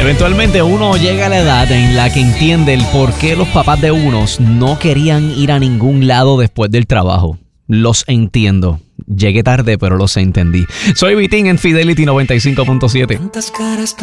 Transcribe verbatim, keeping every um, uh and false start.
Eventualmente uno llega a la edad en la que entiende el por qué los papás de unos no querían ir a ningún lado después del trabajo. Los entiendo. Llegué tarde, pero los entendí. Soy Vitín en Fidelity noventa y cinco punto siete.